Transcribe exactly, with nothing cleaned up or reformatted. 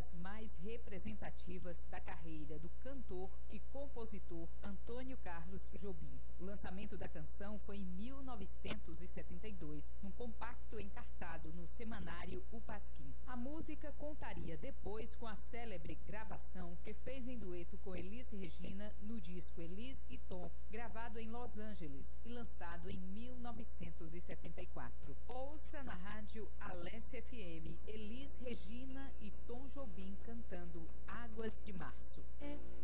das mais representativas da carreira do cantor e compositor Antônio Carlos Jobim. O lançamento da canção foi em mil novecentos e setenta e dois, num compacto encartado no semanário O Pasquim. A música contaria depois com a célebre gravação que fez em dueto com Elis Regina no disco Elis e Tom, gravado em Los Angeles e lançado em mil novecentos e setenta e quatro. Ouça na rádio Alesse F M Elis Regina e Tom Jobim cantando Águas de Março. É